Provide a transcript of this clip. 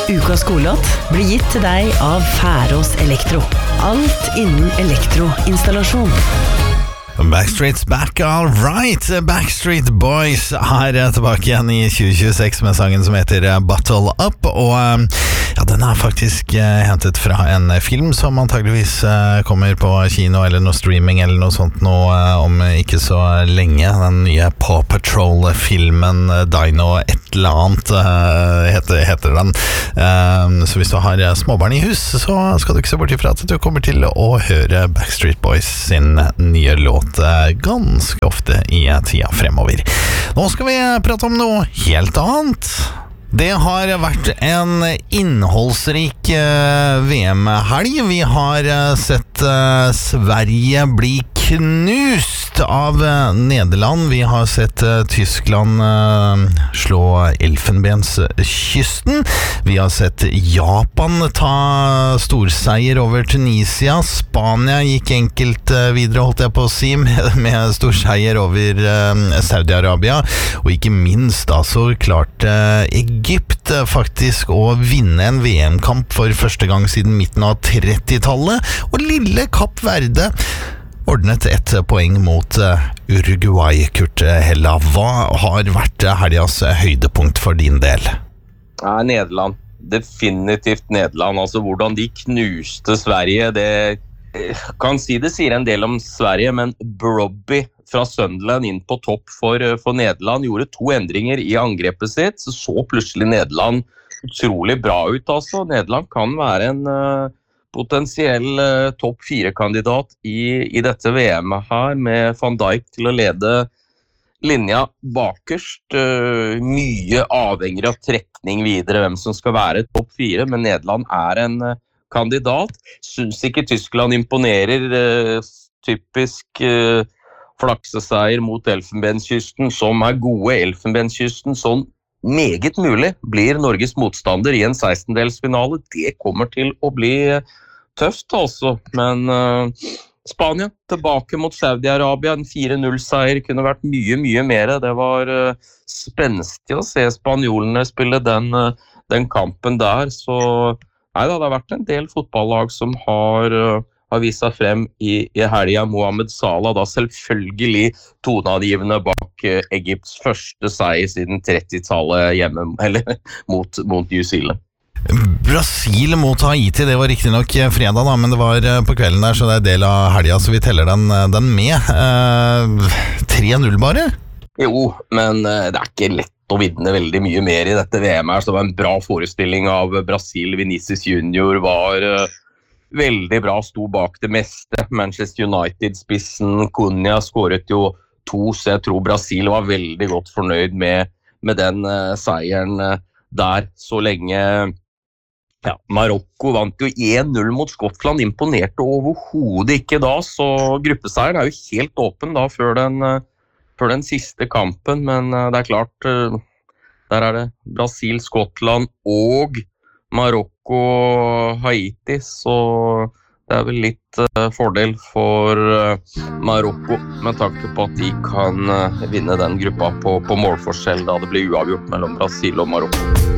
Ukas skolelåt blir gitt til deg av Færås Elektro. Alt innen elektroinstallasjon. Backstreet's back, all right. Backstreet Boys tilbake igjen i 2026 med sangen som heter Bottle Up. Og ja, den faktisk hentet fra en film som antageligvis kommer på kino eller noe streaming eller noe sånt om ikke så lenge. Den nye Paw Patrol-filmen Dino et eller annet heter den. Så hvis du har småbarn i hus, så skal du ikke se bort ifra at du kommer til å høre Backstreet Boys sin nye låt ganske ofte i tida fremover. Nå skal vi prate om noe helt annet. Det har vært en innholdsrik VM-helg. Vi har sett Sverige bli knust av Nederland. Vi har sett Tyskland slå Elfenbenskysten. Vi har sett Japan ta storseier over Tunisia. Spania gikk enkelt videre, holdt jeg på å si, med storseier over Saudi-Arabia. Og ikke minst da så klarte Egypt faktisk å vinne en VM-kamp for første gang siden midten av 30-tallet. Og lille Kapp Verde ordnet ett poeng mot Uruguay. Kurt Hella, hva har vært helgas høydepunkt for din del? Nederland. Definitivt Nederland. Altså hvordan de knuste Sverige, det kan si det sier en del om Sverige, men Brobby fra Sunderland inn på topp for Nederland gjorde 2 endringer i angrepet sitt, så plutselig Nederland utrolig bra ut altså. Nederland kan være en potensiell topp 4-kandidat i dette VM-et her, med Van Dijk til å lede linja bakerst. Mye avhenger av trekning videre, hvem som skal være topp 4, men Nederland en kandidat. Synes ikke Tyskland imponerer, typisk flakseseier mot Elfenbenskysten, som gode Elfenbenskysten, sånn meget mulig blir Norges motstander i en 16-delsfinale. Det kommer til å bli tøft altså, men Spania tilbake mot Saudi-Arabia, en 4-0-seier kunne vært mye mer. Det var spenstig å se spanjolene spille den kampen der, så nei da, det har vært en del fotballag som har vist seg frem i helga. Mohamed Salah da selvfølgelig toneangivende bak Egypts første seier siden 30-tallet hjemme, eller mot New Zealand. Brasil mot Haiti, det var riktig nok fredag da, men det var på kvelden der, så det del av helga, så vi teller den med. 3-0 bare? Jo, men det ikke lett å vinne veldig mye mer i dette VM her, så det var en bra forestilling av Brasil. Vinicius Junior var veldig bra, sto bak det meste. Manchester United-spissen Cunha skåret jo 2, så jeg tror Brasil var veldig godt fornøyd med den seieren der så lenge. Ja, Marokko vant jo 1-0 mot Skottland, imponerte overhodet ikke da, så gruppeseieren jo helt åpen da før den siste kampen, men det klart, der det Brasil, Skottland og Marokko, Haiti, så det vel litt fordel for Marokko, med tanke på at de kan vinne den gruppa på målforskjell da det blir uavgjort mellom Brasil og Marokko.